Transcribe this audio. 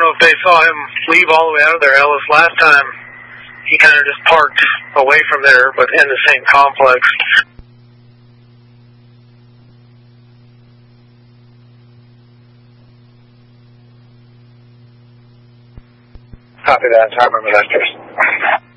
know if they saw him leave all the way out of there, Ellis. Last time, he kind of just parked away from there, but in the same complex. Copy that, Harbor Molesters.